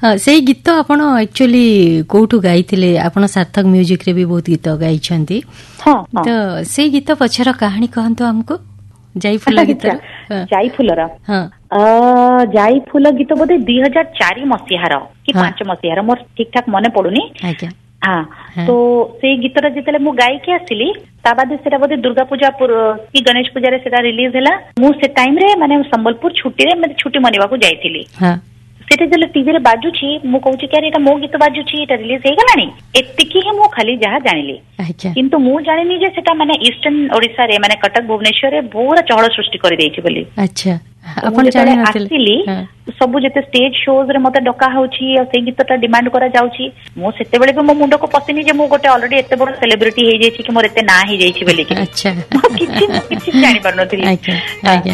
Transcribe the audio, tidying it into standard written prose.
हाँ से गीत आपण एक्चुअली कोठु गाइथिले आपण सार्थक म्यूजिक रे भी बहुत गीत गाइछंती तो से गीत पछर कहानी कहंतो हमको जाई फूल गीत जाई फूलर जाई फूल गीत बोधे 2004 मसीहार कि 5 मसीहार मोर ठीक ठाक मने पड़ुनी हाँ तो से गीतटा जितले मु गाई के आसिली ता बाद सेटा बोधे दुर्गा पूजा की गणेश पूजा रे सेटा रिलीज हैला मु से टाइम रे माने संबलपुर छुट्टी रे मैं छुट्टी मनिबा को जाईथिली सेटा जले टीवी रे बाजुची मु कहूची कि एटा मो गीत बाजुची एटा रिलीज हे गलानी एतिकी ही मु खाली जहा जानिली किंतु मु जानिनी जे सेटा माने ईस्टर्न ओडिसा रे माने कटक भुवनेश्वर रे पूरा चहल सृष्टि कर देइछि बोली अच्छा अपन जानि आसिली सब जते स्टेज शोज रे मते डका होची आ से गीतटा डिमांड करा जाउची मु सेते बेले भी मो मुंडो को पसिनी जे मु गोटे ऑलरेडी एते बड़ सेलिब्रिटी हे जेछि कि मोर एते ना हे जेछि बोली कि अच्छा किछि जानि परनोथिली